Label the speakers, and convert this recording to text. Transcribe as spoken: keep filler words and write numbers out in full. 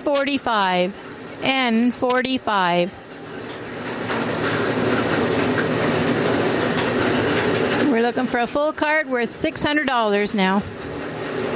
Speaker 1: forty-five. N forty-five. We're looking for a full cart worth six hundred dollars now.